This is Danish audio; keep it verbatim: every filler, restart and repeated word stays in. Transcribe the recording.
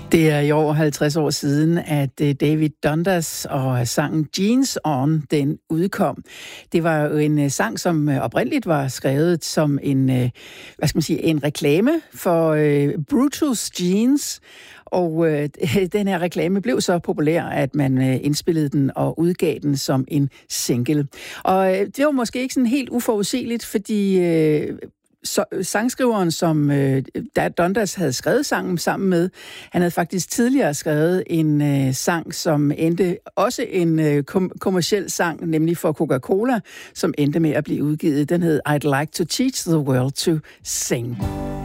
Det er i over halvtreds år siden, at David Dundas og sangen Jeans On, den udkom. Det var jo en sang, som oprindeligt var skrevet som en, hvad skal man sige, en reklame for uh, Brutus Jeans. Og uh, den her reklame blev så populær, at man uh, indspillede den og udgav den som en single. Og uh, det var måske ikke sådan helt uforudsigeligt, fordi Uh, Så, sangskriveren, som øh, Dundas havde skrevet sangen sammen med, han havde faktisk tidligere skrevet en øh, sang, som endte også en øh, kom- kommerciel sang, nemlig for Coca-Cola, som endte med at blive udgivet. Den hed I'd Like to Teach the World to Sing.